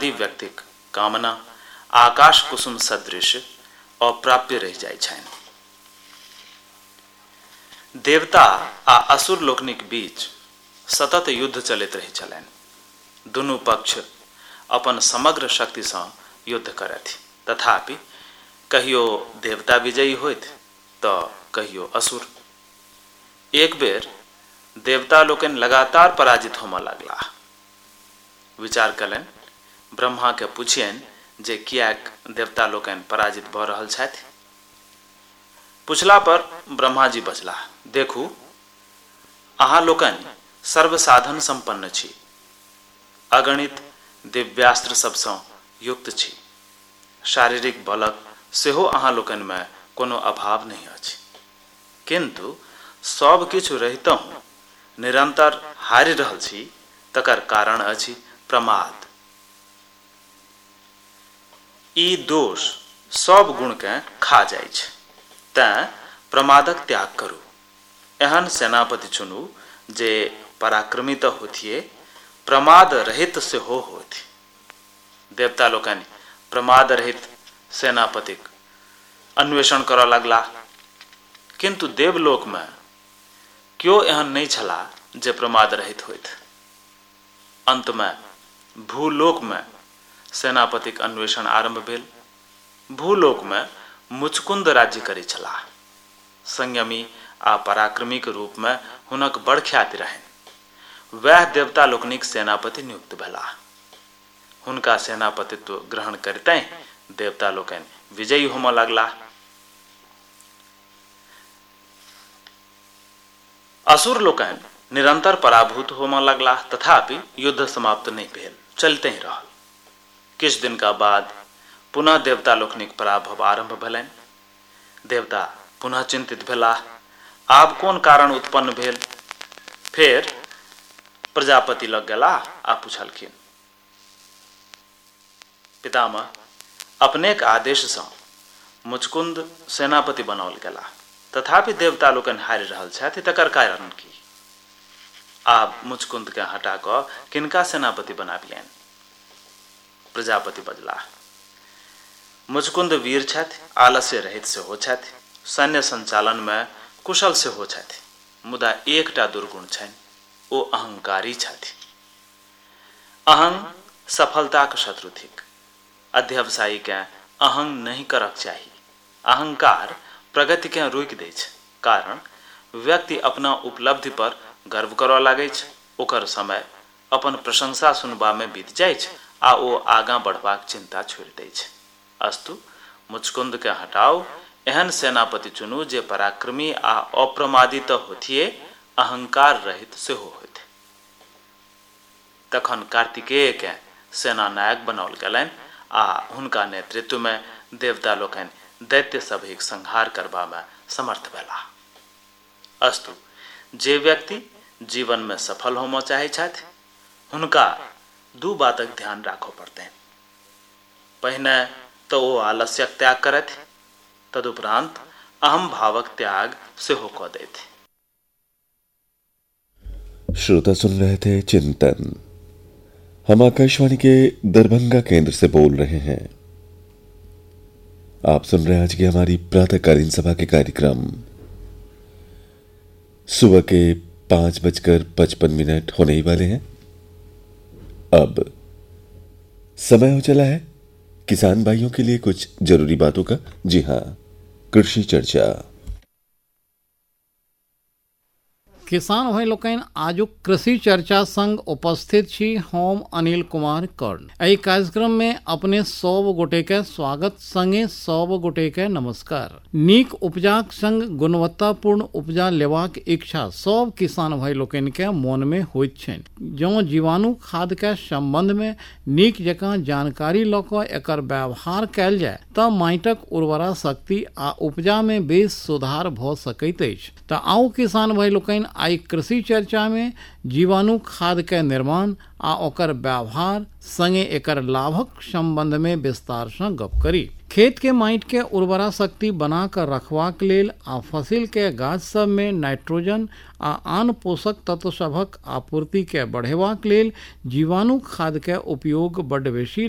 आदि व्यक्तिक कामना आकाश कुसुम सदृश अप्राप्य रहि जाइ छनि। देवता आ असुर लोकनिक बीच सतत युद्ध चलैत रहै छलनि। दुनू पक्ष अपन समग्र शक्ति सँ युद्ध करथि, तथापि कहियो देवता विजयी होइत तऽ कहियो असुर। एक बेर देवता लोकनि लगातार पराजित होमय लगलाह। विचार कयलनि, ब्रह्मा के पुछियनि जे किएक देवता लोकनि पराजित भऽ रहल छथि। पुछला पर ब्रह्मा जी बजलाह, देखू, अहाँ लोकनि सर्वसाधन संपन्न छी, अगणित दिव्यास्त्र सबसँ युक्त छी, शारीरिक बलक सेहो अहाँ लोकनि में कोनो अभाव नहीं अछि, किंतु सब किछु रहितहुँ निरंतर हारि रहल छी, तकर कारण अछि प्रमाद। ई दोष सब गुणकेँ खा जाइ छै, तेँ प्रमादक त्याग करू। एहन सेनापति चुनू जे पराक्रमी तऽ होथिए, प्रमाद रहित सेहो होथि। देवता लोकनि प्रमाद रहित सेनापतिक अन्वेषण करऽ लगलाह, किंतु देवलोक में क्यों एहन नहीं छलाह जे प्रमाद रहित होइत। अंत में भूलोक में सेनापतिक अन्वेषण आरंभ भेल। भूलोक में मुचकुंद राज्य करै छलाह। संयमी आ पराक्रमीक रूप में हुनक बड़ ख्याति रहनि। वह देवता लोकनिक सेनापति नियुक्त भेलाह। हुनका सेनापतित्व ग्रहण करितैं देवता लोकनि विजयी होमय लगलाह। असुर लोकनि निरंतर पराभूत होमय लगलाह, तथापि युद्ध समाप्त नहीं भेल, चलते ही रहल। किछु दिनका बाद पुनः देवता लोकनिक पराभव आरंभ भेलनि। देवता पुनः चिंतित भेलाह, आब कोन कारण उत्पन्न भेल। फेर प्रजापति लग गेलाह आ पुछलखिन, पितामह, अपनेक आदेश सँ मुचकुंद सेनापति बनाओल गेलाह, तथापि देवता लोकनि हारि रहल छथि, तकर कारण की। आब मुचकुंद के हटा कऽ किनका सेनापति बनाबियनि। प्रजापति बजलाह, मुचकुंद वीर छथि, आलस्य रहित सेहो छथि, सैन्य संचालन में कुशल सेहो छथि, मुदा एकटा दुर्गुण छनि, ओ अहंकारी छथि। अहं सफलताक शत्रु थिक। अध्यवसायी के अहं नहीं करक चाही। अहंकार प्रगति के रोकि दै छै, कारण व्यक्ति अपना उपलब्धि पर गर्व करऽ लागै छै, ओकर समय अपन प्रशंसा सुनबा में बीत जाइ छै आ ओ आगाँ बढ़बाक चिंता छोड़ि दै छै। अस्तु, मुचकुंद के हटाओ, एहन सेनापति चुनू जे पराक्रमी आ अप्रमादी तऽ होथिए, अहंकार रहित सेहो होथि। तखन कार्तिकेय के सेना नायक बनाओल गेलनि आ हुनका नेतृत्व में देवता लोकनि दैत्य सभक संहार करबा में समर्थ भेलाह। अस्तु, जे व्यक्ति जीवन में सफल होमय चाहै छथि, हुनका दू बातक ध्यान राखऽ पड़तनि। पहिने तऽ ओ आलस्यक त्याग करथि, तदुपरांत अहम भावक त्याग सेहो कऽ देथि। श्रोता सुन रहे थे चिंतन। हम आकाशवाणी के दरभंगा केंद्र से बोल रहे हैं। आप सुन रहे हैं आज की हमारी प्रातःकालीन सभा के कार्यक्रम। सुबह के 5:55 होने ही वाले हैं। अब समय हो चला है किसान भाइयों के लिए कुछ जरूरी बातों का। जी हां, कृषि चर्चा। किसान भाई लोकनि आजुक कृषि चर्चा संग उपस्थित छी हम अनिल कुमार कर्ण। एहि कार्यक्रम में अपने सब गोटे के स्वागत, संगे सब गोटे के नमस्कार। नीक उपजाक संग गुणवत्तापूर्ण उपजा लेबाक इच्छा सब किसान भाई लोकनि के मन में होइत छनि। जँ जीवाणु खाद के संबंध में नीक जकाँ जानकारी लऽ कऽ एकर व्यवहार कयल जाय तऽ माटिक उर्वरा शक्ति आ उपजा में बेस सुधार भऽ सकैत अछि। तऽ आउ किसान भाई लोकनि आई कृषि चर्चा में जीवाणु खाद के निर्माण आ ओकर व्यवहार संगे एकर लाभक संबंध में विस्तार से गप करी। खेत के माटि के उर्वरा शक्ति बना कर रखबाक लेल आ फसिल के गाछ सब में नाइट्रोजन आ आन पोषक तत्व सभक आपूर्ति के बढ़ेबाक लेल जीवाणु खाद के उपयोग बड्ड बेसी